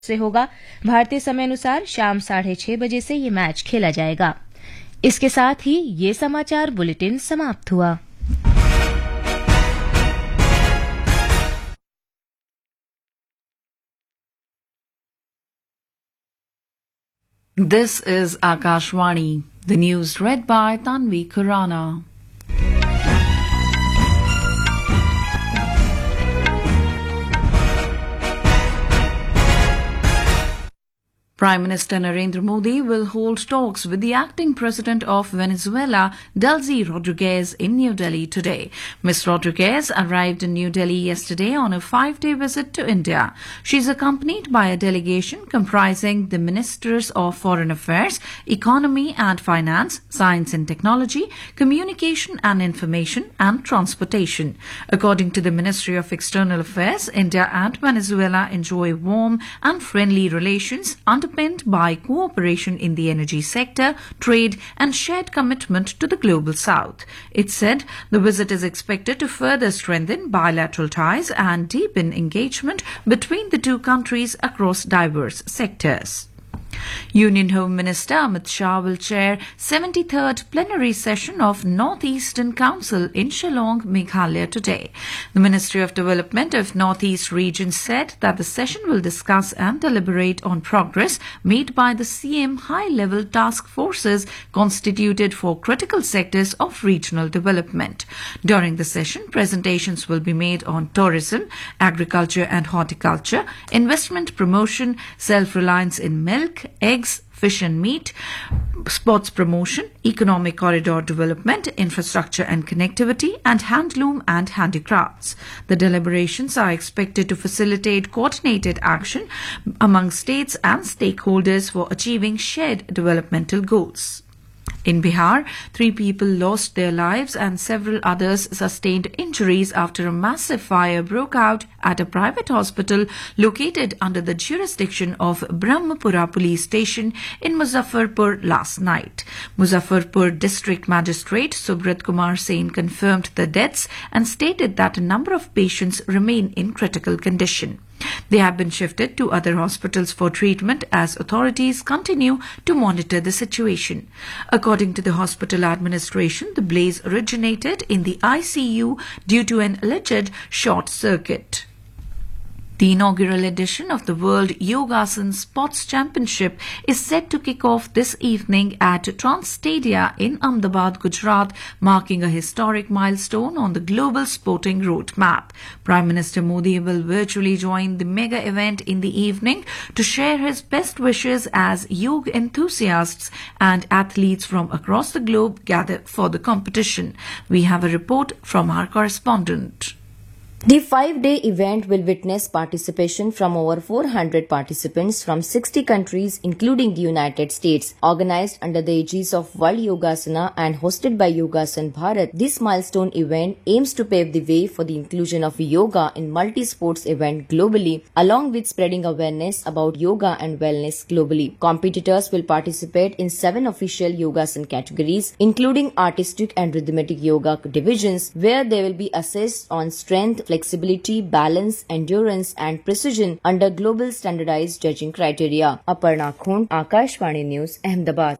से होगा। भारतीय समय अनुसार शाम 6:30 बजे से ये मैच खेला जाएगा। इसके साथ ही ये समाचार बुलेटिन समाप्त हुआ। This is Akashvani. The news read by Tanvi Khurana. Prime Minister Narendra Modi will hold talks with the acting president of Venezuela, Delcy Rodriguez, in New Delhi today. Ms. Rodriguez arrived in New Delhi yesterday on a 5-day visit to India. She is accompanied by a delegation comprising the Ministers of Foreign Affairs, Economy and Finance, Science and Technology, Communication and Information, and Transportation. According to the Ministry of External Affairs, India and Venezuela enjoy warm and friendly relations underpinned by cooperation in the energy sector, trade and shared commitment to the global south. It said the visit is expected to further strengthen bilateral ties and deepen engagement between the two countries across diverse sectors. Union Home Minister Amit Shah will chair 73rd plenary session of North-Eastern Council in Shillong, Meghalaya today. The Ministry of Development of North-East region said that the session will discuss and deliberate on progress made by the CM high-level task forces constituted for critical sectors of regional development. During the session, presentations will be made on tourism, agriculture and horticulture, investment promotion, self-reliance in milk, eggs, fish and meat, sports promotion, economic corridor development, infrastructure and connectivity, and handloom and handicrafts. The deliberations are expected to facilitate coordinated action among states and stakeholders for achieving shared developmental goals. In Bihar, 3 people lost their lives and several others sustained injuries after a massive fire broke out at a private hospital located under the jurisdiction of Brahmapura police station in Muzaffarpur last night. Muzaffarpur District Magistrate Subrat Kumar Sen confirmed the deaths and stated that a number of patients remain in critical condition. They have been shifted to other hospitals for treatment as authorities continue to monitor the situation. According to the hospital administration, the blaze originated in the ICU due to an alleged short circuit. The inaugural edition of the World Yogasan Sports Championship is set to kick off this evening at Trans Stadia in Ahmedabad, Gujarat, marking a historic milestone on the global sporting roadmap. Prime Minister Modi will virtually join the mega event in the evening to share his best wishes as yoga enthusiasts and athletes from across the globe gather for the competition. We have a report from our correspondent. The 5-day event will witness participation from over 400 participants from 60 countries, including the United States. Organized under the aegis of World Yogasana and hosted by Yogasan Bharat, this milestone event aims to pave the way for the inclusion of yoga in multi-sports event globally, along with spreading awareness about yoga and wellness globally. Competitors will participate in 7 official Yogasan categories, including artistic and rhythmic yoga divisions, where they will be assessed on strength, flexibility, balance, endurance and precision under global standardized judging criteria. Aparna Khund, Akashvani News, Ahmedabad.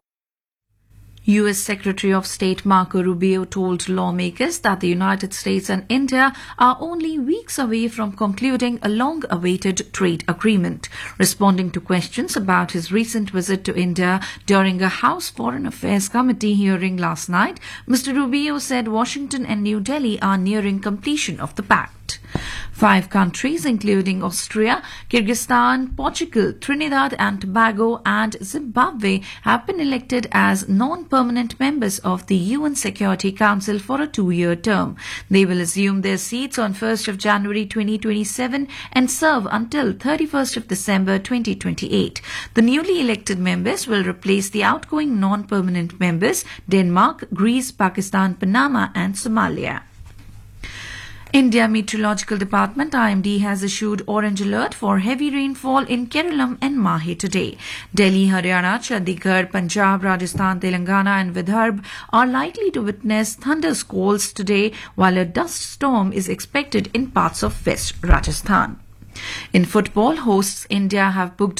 U.S. Secretary of State Marco Rubio told lawmakers that the United States and India are only weeks away from concluding a long-awaited trade agreement. Responding to questions about his recent visit to India during a House Foreign Affairs Committee hearing last night, Mr. Rubio said Washington and New Delhi are nearing completion of the pact. 5 countries, including Austria, Kyrgyzstan, Portugal, Trinidad and Tobago and Zimbabwe, have been elected as non-permanent members of the UN Security Council for a 2-year term. They will assume their seats on 1st of January 2027 and serve until 31st of December 2028. The newly elected members will replace the outgoing non-permanent members Denmark, Greece, Pakistan, Panama and Somalia. India Meteorological Department IMD has issued orange alert for heavy rainfall in Kerala and Mahe today. Delhi, Haryana, Chandigarh, Punjab, Rajasthan, Telangana and Vidarbha are likely to witness thunder squalls today, while a dust storm is expected in parts of West Rajasthan. In football, hosts India have booked